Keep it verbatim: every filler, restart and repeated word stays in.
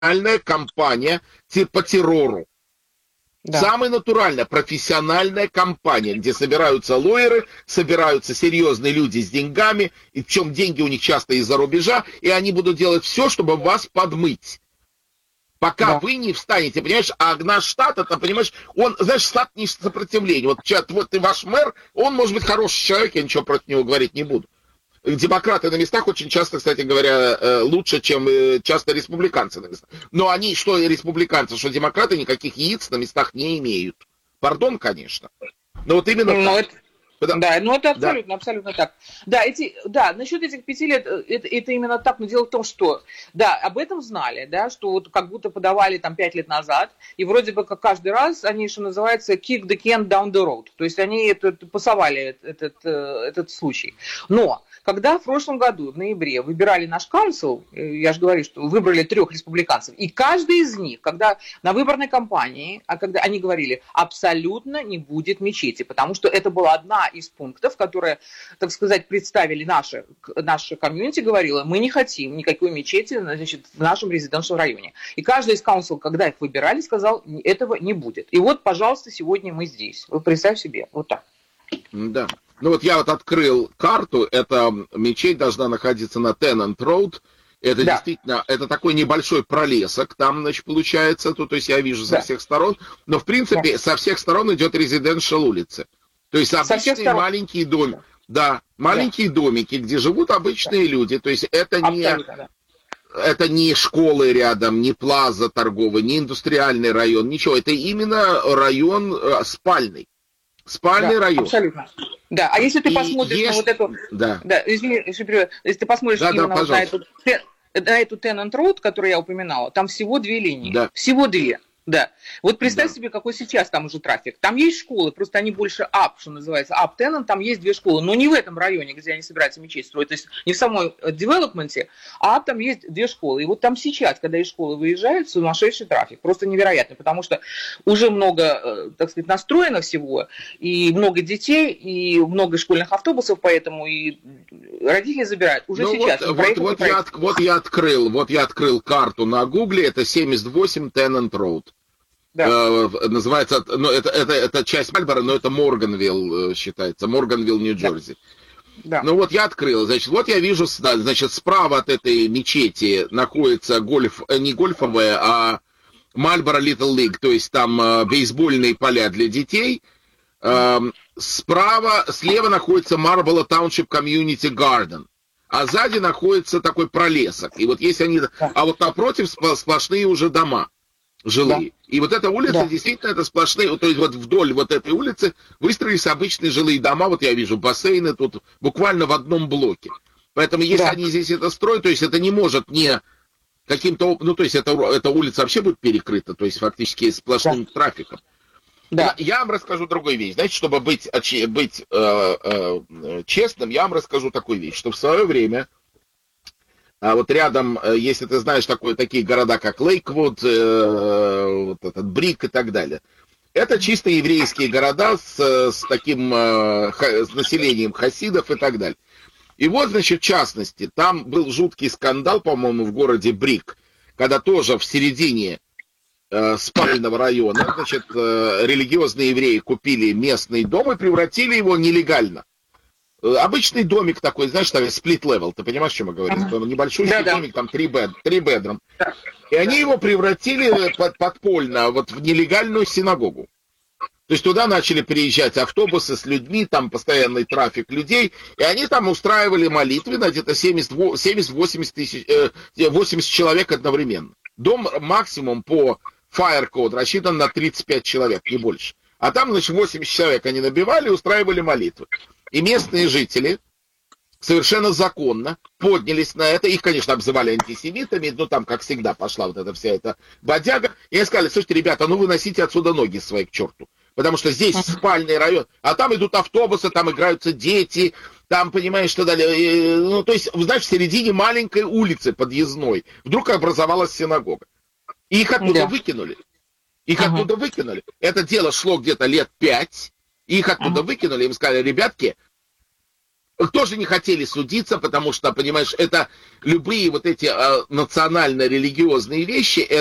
профессиональная кампания по террору. Да. Самая натуральная профессиональная кампания, где собираются лоеры, собираются серьезные люди с деньгами, и причем деньги у них часто из-за рубежа, и они будут делать все, чтобы вас подмыть. Пока да. вы не встанете, понимаешь, а наш штат, это, понимаешь, он, знаешь, штат не сопротивление. Вот, вот и ваш мэр, он может быть хороший человек, я ничего против него говорить не буду. Демократы на местах очень часто, кстати говоря, лучше, чем часто республиканцы на местах. Но они, что республиканцы, что демократы, никаких яиц на местах не имеют. Пардон, конечно. Но вот именно... Но это... Да, ну это абсолютно, да. абсолютно так. Да, эти, да, насчет этих пяти лет, это, это именно так, но дело в том, что, да, об этом знали, да, что вот как будто подавали там пять лет назад, и вроде бы как каждый раз они, что называется, kick the can down the road, то есть они это, пасовали этот, этот случай. Но когда в прошлом году, в ноябре, выбирали наш council, я же говорю, что выбрали трех республиканцев, и каждый из них, когда на выборной кампании, а когда они говорили, абсолютно не будет мечети, потому что это была одна из пунктов, которые, так сказать, представили наши, наше комьюнити, говорила, мы не хотим никакой мечети, значит, в нашем резиденциальном районе. И каждый из council, когда их выбирали, сказал, этого не будет. И вот, пожалуйста, сегодня мы здесь. Вы представь себе, вот так. Да. Ну вот я вот открыл карту, эта мечеть должна находиться на Теннант Роуд. Это да. действительно, это такой небольшой пролесок там, значит, получается, то, то есть я вижу со да. всех сторон, но в принципе да. со всех сторон идет резиденциал улица. То есть обычные маленькие домики, да, маленькие да. домики, где живут обычные да. люди, то есть это не, да. это не школы рядом, не плаза торговый, не индустриальный район, ничего, это именно район э, спальный. Спальный да, район. Абсолютно. Да, а если ты и посмотришь есть... на вот эту... Да. Да, извини, если ты посмотришь да, именно да, вот на эту, на эту Теннант Роуд, которую я упоминала, там всего две линии. Да. Всего две. Да. Вот представь да. себе, какой сейчас там уже трафик. Там есть школы, просто они больше up, что называется, up Теннант, там есть две школы, но не в этом районе, где они собираются мечеть строить, то есть не в самой девелопменте, а там есть две школы. И вот там сейчас, когда из школы выезжают, сумасшедший трафик, просто невероятный, потому что уже много, так сказать, настроено всего, и много детей, и много школьных автобусов, поэтому и родители забирают уже ну сейчас. Вот, вот, вот, я, вот я открыл, вот я открыл карту на Гугле, это семьдесят восемь Теннант Роуд. Да. Э, называется, ну, это, это, это часть Мальборо, но это Морганвилл считается, Морганвилл, Нью-Джерси. Да. Ну вот я открыл, значит, вот я вижу, значит, справа от этой мечети находится гольф, не гольфовая, а Мальборо Литл Лиг, то есть там э, бейсбольные поля для детей. Э, справа, слева находится Марборо Тауншип Комьюнити Гарден. А сзади находится такой пролесок. И вот если они... Да. А вот напротив сплошные уже дома жилые. Да. И вот эта улица, да. действительно, это сплошные, то есть вот вдоль вот этой улицы выстроились обычные жилые дома, вот я вижу бассейны тут буквально в одном блоке. Поэтому если да. они здесь это строят, то есть это не может не каким-то, ну то есть это, эта улица вообще будет перекрыта, то есть фактически сплошным да. трафиком. Да. Я вам расскажу другую вещь. Знаете, чтобы быть, быть э, э, честным, я вам расскажу такую вещь, что в свое время А вот рядом, если ты знаешь такое, такие города, как Лейквуд, э, вот этот Брик и так далее, это чисто еврейские города с, с таким э, с населением хасидов и так далее. И вот, значит, в частности, там был жуткий скандал, по-моему, в городе Брик, когда тоже в середине э, спального района, значит, э, религиозные евреи купили местный дом и превратили его нелегально. Обычный домик такой, знаешь, сплит-левел, ты понимаешь, о чем я говорю? Uh-huh. Небольшой да, домик, да. там три бед, три бедром. Да. И они его превратили под, подпольно вот в нелегальную синагогу. То есть туда начали приезжать автобусы с людьми, там постоянный трафик людей, и они там устраивали молитвы на где-то семьдесят-восемьдесят тысяч, восемьдесят человек одновременно. Дом максимум по Fire Code рассчитан на тридцать пять человек, не больше. А там, значит, восемьдесят человек они набивали и устраивали молитвы. И местные жители совершенно законно поднялись на это. Их, конечно, обзывали антисемитами, но там, как всегда, пошла вот эта вся эта бодяга. И они сказали, слушайте, ребята, ну выносите отсюда ноги свои к черту. Потому что здесь спальный район, а там идут автобусы, там играются дети, там, понимаешь, что далее. Ну, то есть, знаешь, в середине маленькой улицы подъездной вдруг образовалась синагога. И их оттуда да. выкинули. Их uh-huh. оттуда выкинули. Это дело шло где-то лет пять. Их оттуда uh-huh. выкинули, им сказали, ребятки, тоже не хотели судиться, потому что, понимаешь, это любые вот эти э, национально-религиозные вещи,